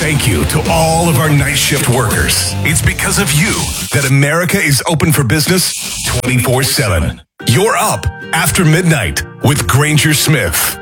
thank you to all of our night shift workers. It's because of you that America is open for business 24/7. You're up after midnight with Granger Smith.